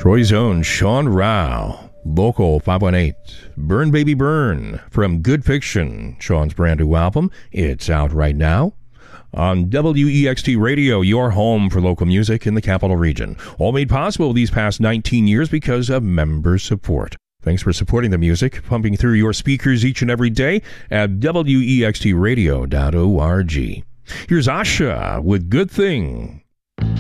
Troy's own Sean Rao, Local 518, Burn Baby Burn, from Good Fiction, Sean's brand new album. It's out right now on WEXT Radio, your home for local music in the Capital Region. All made possible these past 19 years because of member support. Thanks for supporting the music, pumping through your speakers each and every day at WEXTradio.org. Here's Asha with Good Thing.